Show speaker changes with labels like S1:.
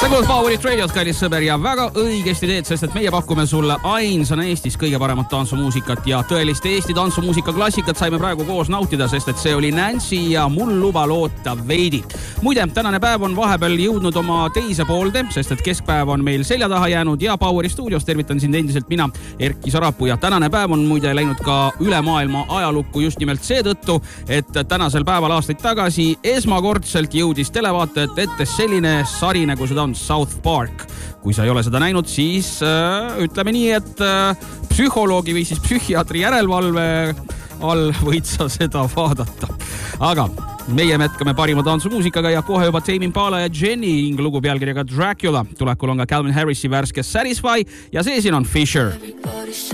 S1: Kuulad Powerit Radios, kallis sõber, ja väga õigesti teed, sest et meie pakume sulle ainsana Eestis kõige paremat tantsumuusikat ja tõelist Eesti tantsumuusika klassikat saime praegu koos nautida, sest et see oli Nancy ja Mul luba loota veidi. Muide, tänane päev on vahepeal jõudnud oma teise poolde, sest et keskpäev on meil selja taha jäänud ja Poweri stuudios tervitan sind endiselt mina, Erki Sarapuu, ja tänane päev on muide läinud ka üle maailma ajalukku just nimelt seetõttu, et tänasel päeval aastaid tagasi esmakordselt jõudis televaatajate ette selline sari, nagu seda on South Park. Kui sa ei ole seda näinud, siis ütleme nii, et psühholoogi või siis psühhiaatri järelevalve all võid sa seda vaadata. Aga meie jätkame parima tantsumuusikaga ja kohe juba Tame Impala ja Jenny lugu pealkirjaga Dracula. Tulekul on ka Calvin Harrisi värske Satisfy ja see siin on Fisher.